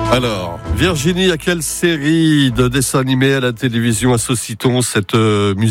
Alors, Virginie, à quelle série de dessins animés à la télévision associe-t-on cette musique ?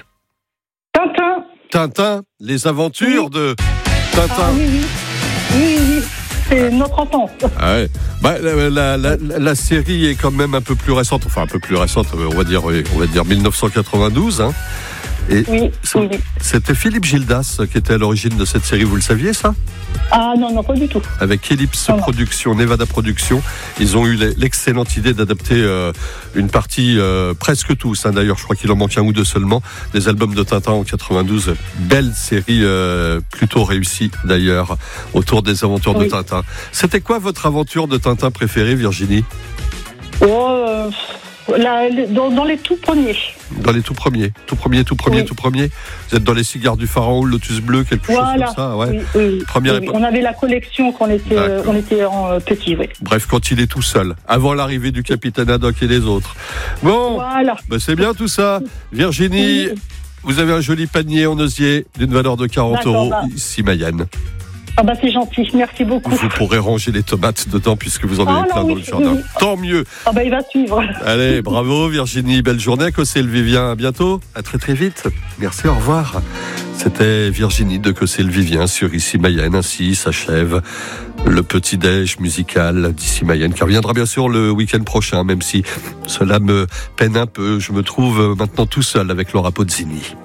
Tintin. Tintin, les aventures de Tintin. Ah, oui. C'est notre enfance. Ah ouais. Bah, la série est quand même un peu plus récente, on va dire 1992. Hein. Et Oui. c'était Philippe Gildas qui était à l'origine de cette série, vous le saviez ça ? Ah non, pas du tout. Avec Ellipse Productions, Nevada Productions, ils ont eu l'excellente idée d'adapter une partie, presque tous, d'ailleurs je crois qu'il en manque un ou deux seulement, des albums de Tintin en 92. Belle série, plutôt réussie d'ailleurs, autour des aventures de Tintin. C'était quoi votre aventure de Tintin préférée, Virginie ? Dans les tout premiers. Dans les tout premiers. Vous êtes dans les cigares du pharaon, le Lotus bleu, quelque chose comme ça, ouais. Oui. Première époque. On avait la collection quand on était petits, oui. Bref, quand il est tout seul, avant l'arrivée du capitaine Haddock et les autres. Bon, voilà. C'est bien tout ça. Virginie, vous avez un joli panier en osier d'une valeur de 40 €, ici Mayenne. Ah c'est gentil, merci beaucoup. Vous pourrez ranger les tomates dedans puisque vous en avez plein dans le jardin. Tant mieux. Il va suivre. Allez, bravo Virginie, belle journée à Cossé-le-Vivien. À bientôt, à très très vite. Merci, au revoir. C'était Virginie de Cossé-le-Vivien sur Ici Mayenne. Ainsi s'achève le petit-déj musical d'Ici Mayenne qui reviendra bien sûr le week-end prochain, même si cela me peine un peu. Je me trouve maintenant tout seul avec Laura Pozzini.